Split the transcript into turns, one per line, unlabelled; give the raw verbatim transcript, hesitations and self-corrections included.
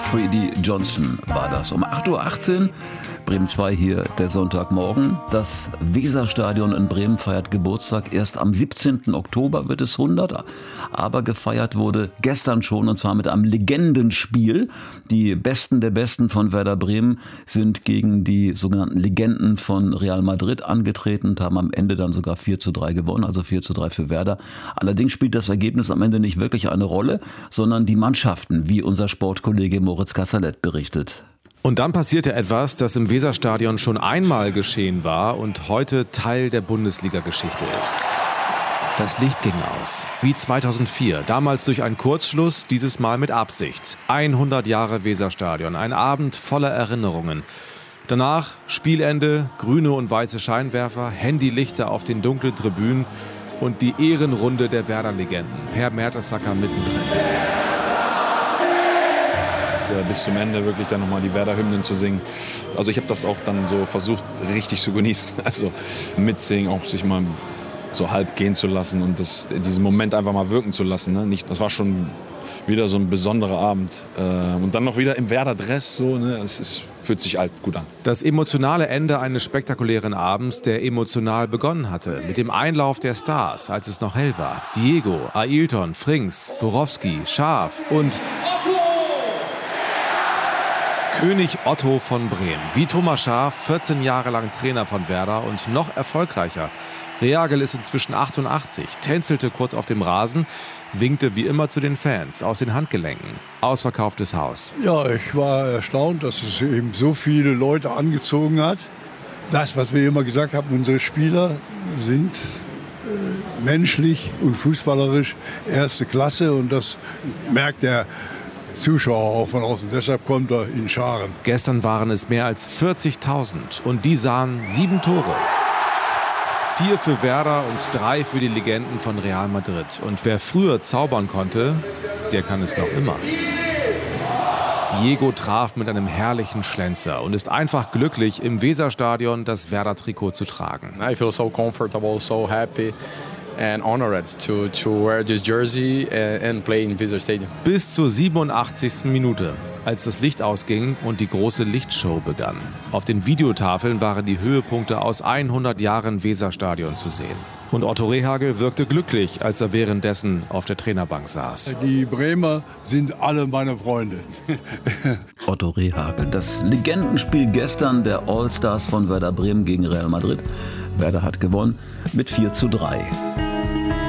Freddie Johnson war das. Um acht Uhr achtzehn, Bremen zwei hier, der Sonntagmorgen. Das Weserstadion in Bremen feiert Geburtstag. Erst am siebzehnten Oktober wird es hundert. Aber gefeiert wurde gestern schon, und zwar mit einem Legendenspiel. Die Besten der Besten von Werder Bremen sind gegen die sogenannten Legenden von Real Madrid angetreten und haben am Ende dann sogar vier zu drei gewonnen, also vier zu drei für Werder. Allerdings spielt das Ergebnis am Ende nicht wirklich eine Rolle, sondern die Mannschaften, wie unser Sportkollege Moritz Kasserlet berichtet.
Und dann passierte etwas, das im Weserstadion schon einmal geschehen war und heute Teil der Bundesliga-Geschichte ist. Das Licht ging aus, wie zweitausendvier, damals durch einen Kurzschluss, dieses Mal mit Absicht. hundert Jahre Weserstadion, ein Abend voller Erinnerungen. Danach Spielende, grüne und weiße Scheinwerfer, Handylichter auf den dunklen Tribünen und die Ehrenrunde der Werder-Legenden. Per Mertesacker mittendrin.
Bis zum Ende wirklich dann nochmal die Werder-Hymnen zu singen. Also ich habe das auch dann so versucht, richtig zu genießen. Also mitsingen, auch sich mal so halb gehen zu lassen und das, diesen Moment einfach mal wirken zu lassen. Ne? Nicht, das war schon wieder so ein besonderer Abend. Und dann noch wieder im Werder-Dress. So, ne? Es ist, fühlt sich halt gut an.
Das emotionale Ende eines spektakulären Abends, der emotional begonnen hatte. Mit dem Einlauf der Stars, als es noch hell war. Diego, Ailton, Frings, Borowski, Schaaf und König Otto von Bremen. Wie Thomas Schaaf, vierzehn Jahre lang Trainer von Werder und noch erfolgreicher. Reagel ist inzwischen achtundachtzig, tänzelte kurz auf dem Rasen, winkte wie immer zu den Fans aus den Handgelenken. Ausverkauftes Haus.
Ja, ich war erstaunt, dass es eben so viele Leute angezogen hat. Das, was wir immer gesagt haben, unsere Spieler sind äh, menschlich und fußballerisch erste Klasse und das merkt der Zuschauer auch von außen. Deshalb kommt er in Scharen.
Gestern waren es mehr als vierzigtausend und die sahen sieben Tore. Vier für Werder und drei für die Legenden von Real Madrid. Und wer früher zaubern konnte, der kann es noch immer. Diego traf mit einem herrlichen Schlenzer und ist einfach glücklich, im Weserstadion das Werder-Trikot zu tragen.
I feel so comfortable, so happy. And honored to, to wear this jersey and, and play in Weser Stadium.
Bis zur siebenundachtzigsten Minute, als das Licht ausging und die große Lichtshow begann. Auf den Videotafeln waren die Höhepunkte aus hundert Jahren Weserstadion zu sehen. Und Otto Rehhagel wirkte glücklich, als er währenddessen auf der Trainerbank saß.
Die Bremer sind alle meine Freunde.
Otto Rehhagel. Das Legendenspiel gestern der All-Stars von Werder Bremen gegen Real Madrid. Werder hat gewonnen mit vier zu drei.